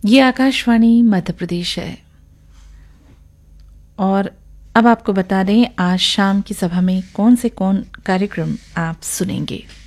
ये आकाशवाणी मध्य प्रदेश है। और अब आपको बता दें आज शाम की सभा में कौन कार्यक्रम आप सुनेंगे।